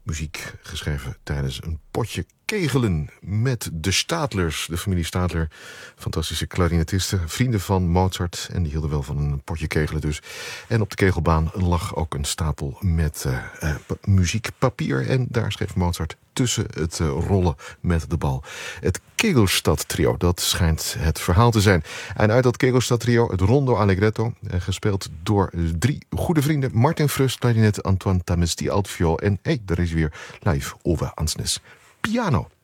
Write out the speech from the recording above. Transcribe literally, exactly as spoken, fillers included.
Muziek geschreven tijdens een potje kegelen met de Stadlers. De familie Stadler, fantastische klarinetisten, vrienden van Mozart. En die hielden wel van een potje kegelen dus. En op de kegelbaan lag ook een stapel met uh, uh, muziekpapier. En daar schreef Mozart tussen het uh, rollen met de bal. Het Kegelstad-trio, dat schijnt het verhaal te zijn. En uit dat Kegelstad-trio, het Rondo Allegretto, uh, gespeeld door drie goede vrienden. Martin Frust, klarinet, Antoine Tamesti, altviool. En hé, hey, daar is weer live Ove Ansnes, piano.